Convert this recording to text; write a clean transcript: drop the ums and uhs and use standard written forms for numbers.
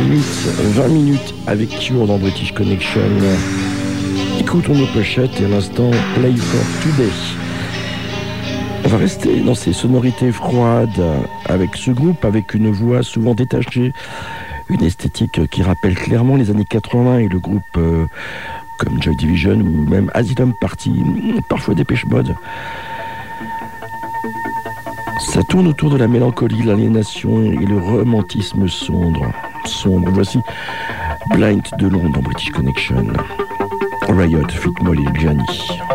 limite 20 minutes avec Cure dans British Connection. Écoutons nos pochettes et à l'instant Play for Today. On va rester dans ces sonorités froides avec ce groupe, avec une voix souvent détachée, une esthétique qui rappelle clairement les années 80 et le groupe comme Joy Division ou même Asylum Party, parfois Depeche Mode. Ça tourne autour de la mélancolie, l'aliénation et le romantisme sombre. Voici Blind de Londres dans British Connection. Riot, Fit Molly, Gianni.